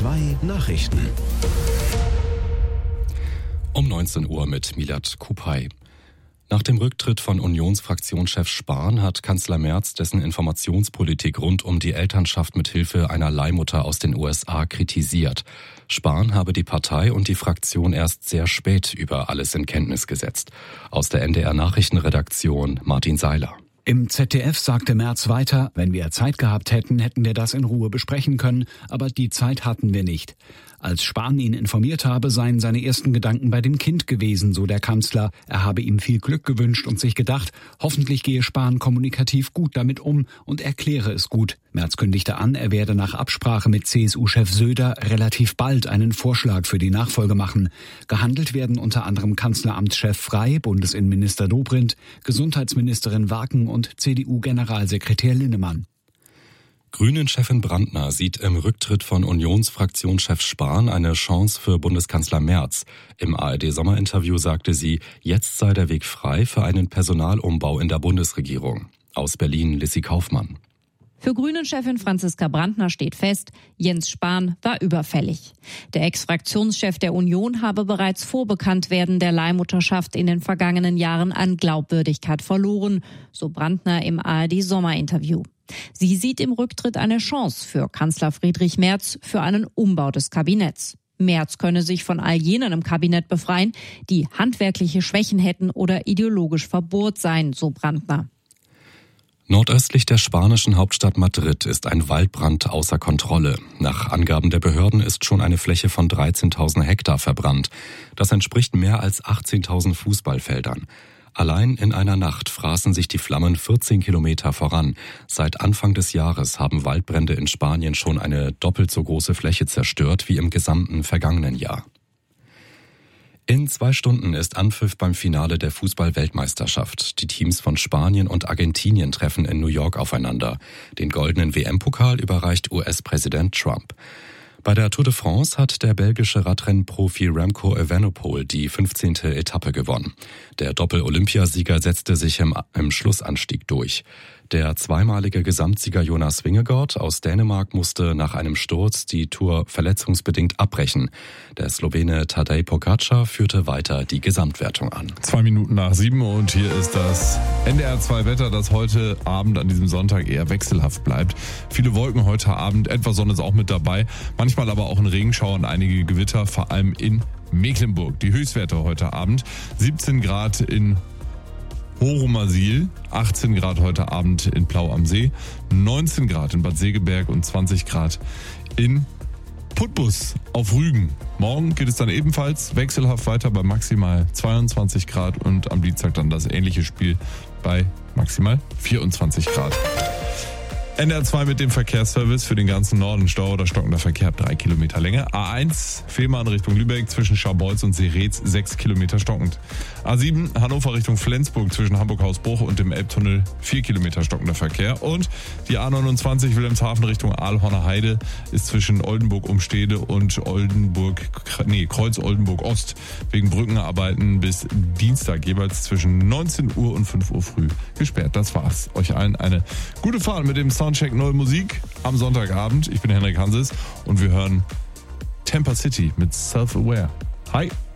2 Nachrichten. Um 19 Uhr mit Milad Kupay. Nach dem Rücktritt von Unionsfraktionschef Spahn hat Kanzler Merz dessen Informationspolitik rund um die Elternschaft mit Hilfe einer Leihmutter aus den USA kritisiert. Spahn habe die Partei und die Fraktion erst sehr spät über alles in Kenntnis gesetzt. Aus der NDR-Nachrichtenredaktion Martin Seiler. Im ZDF sagte Merz weiter, wenn wir Zeit gehabt hätten, hätten wir das in Ruhe besprechen können, aber die Zeit hatten wir nicht. Als Spahn ihn informiert habe, seien seine ersten Gedanken bei dem Kind gewesen, so der Kanzler. Er habe ihm viel Glück gewünscht und sich gedacht, hoffentlich gehe Spahn kommunikativ gut damit um und erkläre es gut. Merz kündigte an, er werde nach Absprache mit CSU-Chef Söder relativ bald einen Vorschlag für die Nachfolge machen. Gehandelt werden unter anderem Kanzleramtschef Frey, Bundesinnenminister Dobrindt, Gesundheitsministerin Waken und CDU-Generalsekretär Linnemann. Grünen-Chefin Brandner sieht im Rücktritt von Unionsfraktionschef Spahn eine Chance für Bundeskanzler Merz. Im ARD-Sommerinterview sagte sie, jetzt sei der Weg frei für einen Personalumbau in der Bundesregierung. Aus Berlin Lissy Kaufmann. Für Grünen-Chefin Franziska Brandner steht fest, Jens Spahn war überfällig. Der Ex-Fraktionschef der Union habe bereits vor Bekanntwerden der Leihmutterschaft in den vergangenen Jahren an Glaubwürdigkeit verloren, so Brandner im ARD-Sommerinterview. Sie sieht im Rücktritt eine Chance für Kanzler Friedrich Merz für einen Umbau des Kabinetts. Merz könne sich von all jenen im Kabinett befreien, die handwerkliche Schwächen hätten oder ideologisch verbohrt seien, so Brandner. Nordöstlich der spanischen Hauptstadt Madrid ist ein Waldbrand außer Kontrolle. Nach Angaben der Behörden ist schon eine Fläche von 13.000 Hektar verbrannt. Das entspricht mehr als 18.000 Fußballfeldern. Allein in einer Nacht fraßen sich die Flammen 14 Kilometer voran. Seit Anfang des Jahres haben Waldbrände in Spanien schon eine doppelt so große Fläche zerstört wie im gesamten vergangenen Jahr. In 2 Stunden ist Anpfiff beim Finale der Fußball-Weltmeisterschaft. Die Teams von Spanien und Argentinien treffen in New York aufeinander. Den goldenen WM-Pokal überreicht US-Präsident Trump. Bei der Tour de France hat der belgische Radrennprofi Remco Evenepoel die 15. Etappe gewonnen. Der Doppel-Olympiasieger setzte sich im Schlussanstieg durch. Der zweimalige Gesamtsieger Jonas Vingegaard aus Dänemark musste nach einem Sturz die Tour verletzungsbedingt abbrechen. Der Slowene Tadej Pogačar führte weiter die Gesamtwertung an. 7:02 und hier ist das NDR 2 Wetter, das heute Abend an diesem Sonntag eher wechselhaft bleibt. Viele Wolken heute Abend, etwas Sonne ist auch mit dabei, manchmal aber auch ein Regenschauer und einige Gewitter, vor allem in Mecklenburg. Die Höchstwerte heute Abend: 17 Grad in Horumasil, 18 Grad heute Abend in Plau am See, 19 Grad in Bad Segeberg und 20 Grad in Putbus auf Rügen. Morgen geht es dann ebenfalls wechselhaft weiter bei maximal 22 Grad und am Dienstag dann das ähnliche Spiel bei maximal 24 Grad. NDR 2 mit dem Verkehrsservice für den ganzen Norden. Stau oder stockender Verkehr ab 3 Kilometer Länge. A1 Fehmarn Richtung Lübeck zwischen Scharbeutz und Seretz 6 Kilometer stockend. A7 Hannover Richtung Flensburg zwischen Hamburg-Hausbruch und dem Elbtunnel 4 Kilometer stockender Verkehr. Und die A29 Wilhelmshaven Richtung Aalhorner Heide ist zwischen Oldenburg-Umstede und Kreuz Oldenburg-Ost wegen Brückenarbeiten bis Dienstag jeweils zwischen 19 Uhr und 5 Uhr früh gesperrt. Das war's. Euch allen eine gute Fahrt mit dem Soundcheck Neue Musik am Sonntagabend. Ich bin Henrik Hanses und wir hören Tampa City mit Self-Aware. Hi!